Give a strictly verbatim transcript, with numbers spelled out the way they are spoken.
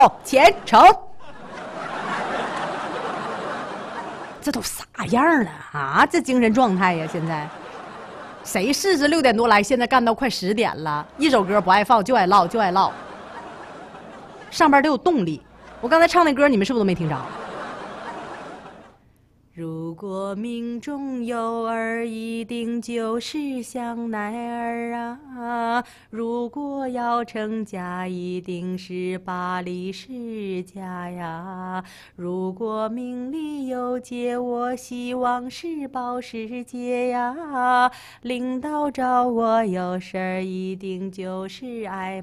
虔诚。这都啥样了啊？这精神状态呀！现在谁试试六点多来，现在干到快十点了，一首歌不爱放，就爱唠，就爱唠。上班得有动力。我刚才唱那歌，你们是不是都没听着？如果命中有儿，一定就是香奈儿啊！如果要成家，一定是巴黎世家呀！如果命里有劫，我希望是保时捷呀！领导找我有事儿，一定就是爱。